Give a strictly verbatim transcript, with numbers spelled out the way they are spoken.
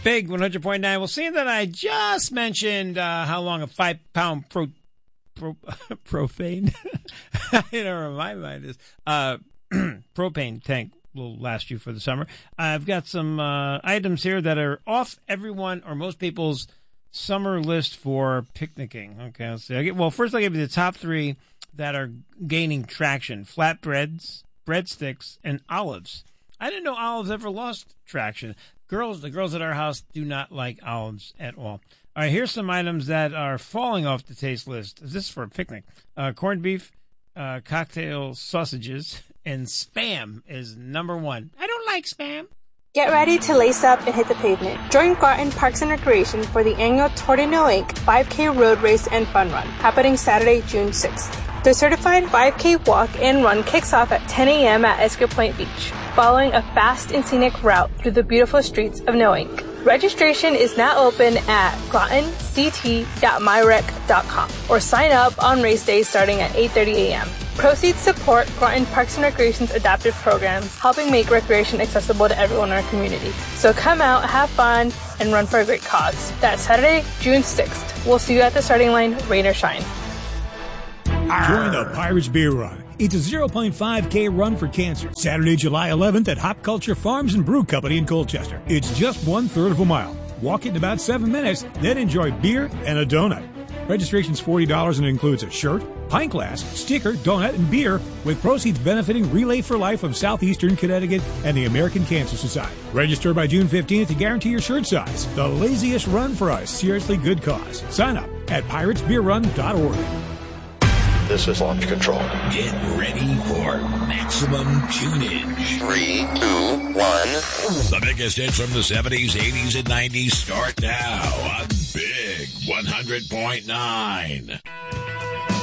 Big one hundred point nine. Well, seeing that I just mentioned uh, how long a five-pound pro, pro, profane, you know where my mind is, uh, propane tank will last you for the summer. I've got some uh, items here that are off everyone or most people's summer list for picnicking. Okay, let's see. Well, first I'll give you the top three that are gaining traction. Flatbreads, breadsticks, and olives. I didn't know olives ever lost traction. Girls, the girls at our house do not like olives at all. All right, here's some items that are falling off the taste list. This is for a picnic. Uh, corned beef, uh, cocktail sausages, and Spam is number one. I don't like Spam. Get ready to lace up and hit the pavement. Join Groton Parks and Recreation for the annual Tour de Noailles five K road race and fun run, happening Saturday, June sixth. The certified five K walk and run kicks off at ten a.m. at Esker Point Beach, following a fast and scenic route through the beautiful streets of Noailles. Registration is now open at groton c t dot my rec dot com or sign up on race day starting at eight thirty a.m. Proceeds support Groton Parks and Recreation's adaptive programs, helping make recreation accessible to everyone in our community. So come out, have fun, and run for a great cause. That's Saturday, June sixth. We'll see you at the starting line, rain or shine. Join the Pirates Beer Run. It's a zero point five K run for cancer. Saturday, July eleventh at Hop Culture Farms and Brew Company in Colchester. It's just one third of a mile. Walk it in about seven minutes, then enjoy beer and a donut. Registration's forty dollars and includes a shirt, pint glass, sticker, donut, and beer, with proceeds benefiting Relay for Life of Southeastern Connecticut and the American Cancer Society. Register by June fifteenth to guarantee your shirt size. The laziest run for a seriously good cause. Sign up at pirates beer run dot org. This is launch control. Get ready for maximum tunage. Three, two, one. The biggest hits from the seventies, eighties, and nineties start now on Big one hundred point nine.